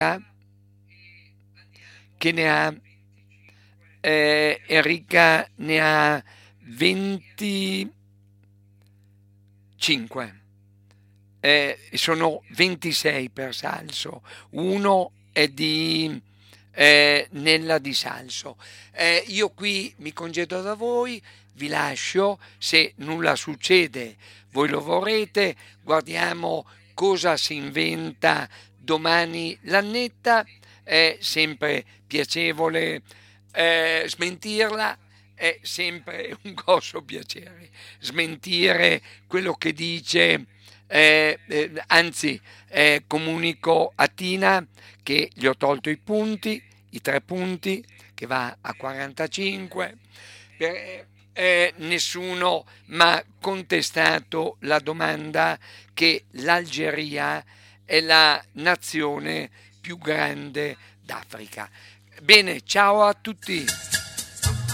che ne ha Enrica ne ha 25. Sono 26 per Salso, uno è di Nella di Salso. Io qui mi congedo da voi, vi lascio, se nulla succede, voi lo vorrete, guardiamo cosa si inventa domani Lannetta, è sempre piacevole smentirla, è sempre un grosso piacere smentire quello che dice, anzi comunico a Tina che gli ho tolto i 3 punti, che va a 45, nessuno mi ha contestato la domanda che l'Algeria è la nazione più grande d'Africa. Bene, ciao a tutti.